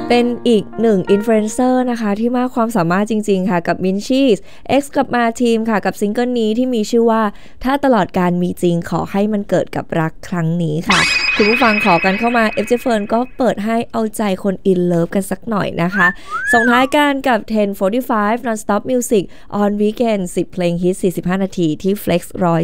เป็นอีกหนึ่งอินฟลูเอนเซอร์นะคะที่มากความสามารถจริงๆค่ะกับมินชีส X กับมาทีมค่ะกับซิงเกิลนี้ที่มีชื่อว่าถ้าตลอดการมีจริงขอให้มันเกิดกับรักครั้งนี้ค่ะคุณผู้ฟังขอกันเข้ามา FJ Fern ก็เปิดให้เอาใจคนอินเลิฟกันสักหน่อยนะคะส่งท้ายกันกับ 10:45 Non-Stop Music on Weekend 10 เพลงฮิต45 นาทีที่ Flex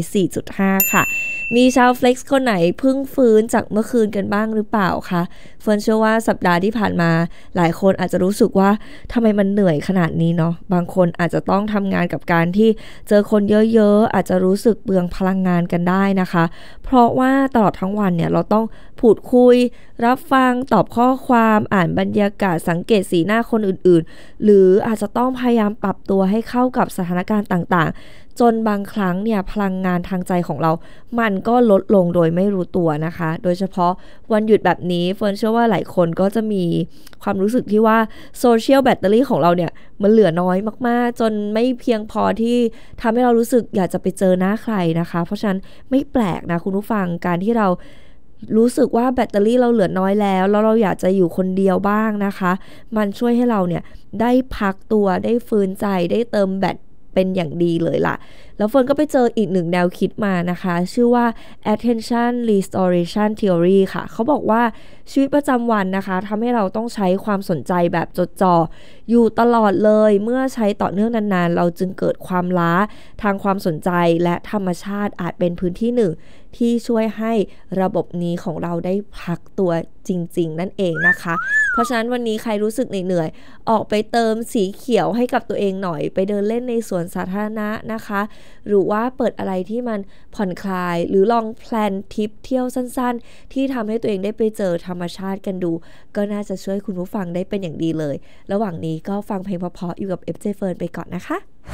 104.5 ค่ะมีชาว Flex คนไหนเพิ่งฟื้นจากเมื่อคืนกันบ้างหรือเปล่าคะเฟิร์นเชื่อว่าสัปดาห์ที่ผ่านมาหลายคนอาจจะรู้สึกว่าทำไมมันเหนื่อยขนาดนี้เนาะบางคนอาจจะต้องทำงานกับการที่เจอคนเยอะๆอาจจะรู้สึกเปลืองพลังงานกันได้นะคะเพราะว่าตลอดทั้งวันเนี่ยเราต้องพูดคุยรับฟังตอบข้อความอ่านบรรยากาศสังเกตสีหน้าคนอื่นๆหรืออาจจะต้องพยายามปรับตัวให้เข้ากับสถานการณ์ต่างๆจนบางครั้งเนี่ยพลังงานทางใจของเรามันก็ลดลงโดยไม่รู้ตัวนะคะโดยเฉพาะวันหยุดแบบนี้เฟิร์นเชื่อว่าหลายคนก็จะมีความรู้สึกที่ว่าโซเชียลแบตเตอรี่ของเราเนี่ยมันเหลือน้อยมากๆจนไม่เพียงพอที่ทำให้เรารู้สึกอยากจะไปเจอหน้าใครนะคะเพราะฉะนั้นไม่แปลกนะคุณผู้ฟังการที่เรารู้สึกว่าแบตเตอรี่เราเหลือน้อยแล้วเราอยากจะอยู่คนเดียวบ้างนะคะมันช่วยให้เราเนี่ยได้พักตัวได้ฟื้นใจได้เติมแบตเป็นอย่างดีเลยล่ะแล้วเฟิร์นก็ไปเจออีกหนึ่งแนวคิดมานะคะชื่อว่า attention restoration theory ค่ะเขาบอกว่าชีวิตประจำวันนะคะทำให้เราต้องใช้ความสนใจแบบจดจ่ออยู่ตลอดเลยเมื่อใช้ต่อเนื่องนานๆเราจึงเกิดความล้าทางความสนใจและธรรมชาติอาจเป็นพื้นที่หนึ่งที่ช่วยให้ระบบนี้ของเราได้พักตัวจริงๆนั่นเองนะคะเพราะฉะนั้นวันนี้ใครรู้สึกเหนื่อยๆออกไปเติมสีเขียวให้กับตัวเองหน่อยไปเดินเล่นในสวนสาธารณะนะคะหรือว่าเปิดอะไรที่มันผ่อนคลายหรือลองแพลนทริปเที่ยวสั้นๆที่ทำให้ตัวเองได้ไปเจอธรรมชาติกันดูก็น่าจะช่วยคุณผู้ฟังได้เป็นอย่างดีเลยระหว่างนี้ก็ฟังเพลงเพราะๆอยู่กับ FJ Fern ไปก่อนนะคะ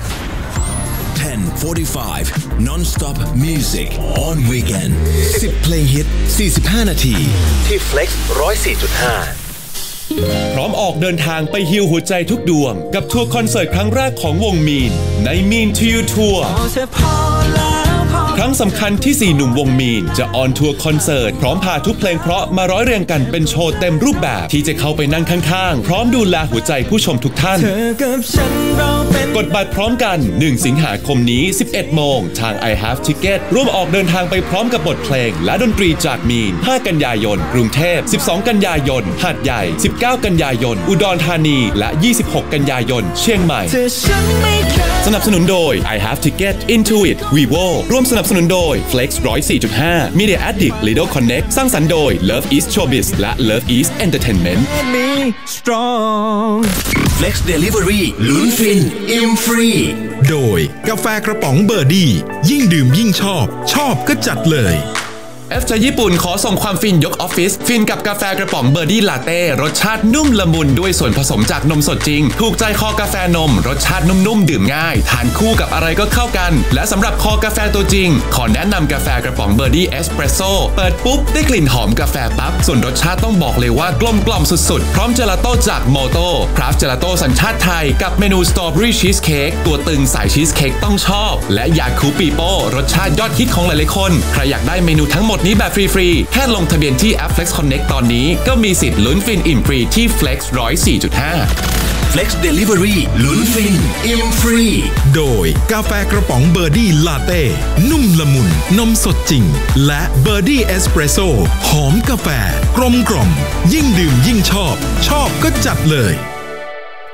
10:45 Non-Stop Music on Weekend 10 เพลงฮิต45 นาทีที่ Flex 104.5 พร้อมออกเดินทางไปฮีลหัวใจทุกดวงกับทัวร์คอนเสิร์ตครั้งแรกของวงมีนใน Mean to You Tour ครั้งสำคัญที่4หนุ่มวงมีนจะออนทัวร์คอนเสิร์ตพร้อมพาทุกเพลงเพราะมาร้อยเรียงกันเป็นโชว์เต็มรูปแบบที่จะเข้าไปนั่งข้างๆพร้อมดูแลหัวใจผู้ชมทุกท่านกดบัตรพร้อมกัน1สิงหาคมนี้ 11 โมงทาง I Have Ticket ร่วมออกเดินทางไปพร้อมกับบทเพลงและดนตรีจากมีน5กันยายนกรุงเทพ12กันยายนหาดใหญ่19กันยายนอุดรธานีและ26กันยายนเชียงใหม่สนับสนุนโดย I Have Ticket Intuit Vivo ร่วมสนับสนุนโดย Flex 104.5 Media Addict Lido Connect สร้างสรรค์โดย Love East Showbiz และ Love East Entertainment Flex Delivery ลุ้นฟินอิ่มฟรีโดยกาแฟกระป๋องเบอร์ดี้ยิ่งดื่มยิ่งชอบก็จัดเลย F จากญี่ปุ่นขอส่งความฟินยกออฟฟิศฟินกับกาแฟกระป๋องเบอร์ดี้ลาเต้รสชาตินุ่มละมุนด้วยส่วนผสมจากนมสดจริงถูกใจคอกาแฟนมรสชาตินุ่มๆดื่มง่ายทานคู่กับอะไรก็เข้ากันและสำหรับคอกาแฟตัวจริงขอแนะนำกาแฟกระป๋องเบอร์ดี้เอสเปรสโซ่เปิดปุ๊บได้กลิ่นหอมกาแฟปั๊บส่วนรสชาติต้องบอกเลยว่ากลมกล่อมสุดๆพร้อมเจลาโต้จากโมโต้คราฟต์เจลาโต้สัญชาติไทยกับเมนูสตรอเบอรี่ชีสเค้กตัวตึงสายชีสเค้กต้องชอบและยาคูปีโป้รสชาติยอดฮิตของหลายๆคนใครอยากได้เมนูทั้งหมดนี้แบบฟรีแค่ลงทะเบียนที่แอป Flex Connect ตอนนี้ก็มีสิทธิ์ลุ้นฟินอิ่มฟรีที่ Flex 104.5 Flex Delivery ลุ้นฟินอิ่มฟรีโดยกาแฟกระป๋องเบอร์ดี้ลาเต้นุ่มละมุนนมสดจริงและเบอร์ดี้เอสเปรสโซ่หอมกาแฟกลมกล่อมยิ่งดื่มยิ่งชอบก็จัดเลย